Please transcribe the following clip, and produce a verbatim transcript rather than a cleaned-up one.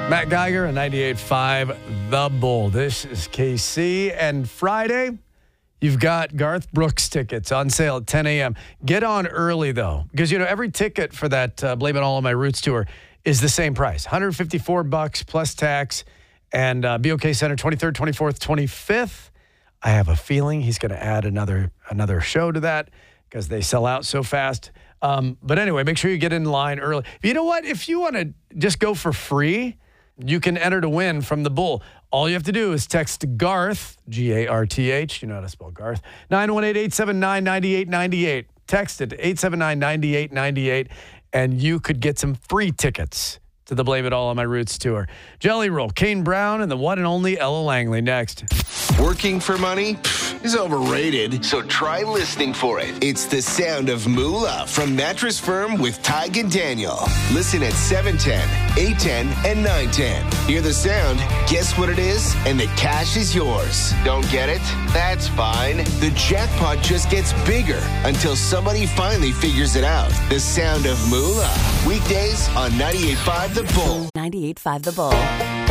Matt Geiger on ninety-eight point five The Bull. This is K C. And Friday, you've got Garth Brooks tickets on sale at ten a.m. Get on early, though, because, you know, every ticket for that uh, Blame It All on My Roots tour is the same price, one hundred fifty-four bucks plus tax. And uh, B O K Center, twenty-third, twenty-fourth, twenty-fifth. I have a feeling he's going to add another another show to that because they sell out so fast. Um, but anyway, make sure you get in line early. You know what? If you want to just go for free, you can enter to win from the Bull. All you have to do is text Garth, G A R T H, you know how to spell Garth, nine one eight, eight seven nine, nine eight nine eight. Text it to eight seven nine, nine eight nine eight, and you could get some free tickets to the Blame It All on My Roots tour. Jelly Roll, Kane Brown, and the one and only Ella Langley next. Working for money Pfft, is overrated, so try listening for it. It's the sound of moolah from Mattress Firm with Tig and Daniel. Listen at seven ten, eight ten, and nine ten. Hear the sound, guess what it is, and the cash is yours. Don't get it? That's fine. The jackpot just gets bigger until somebody finally figures it out. The sound of moolah. Weekdays on ninety-eight point five The Bull. ninety-eight point five The Bull.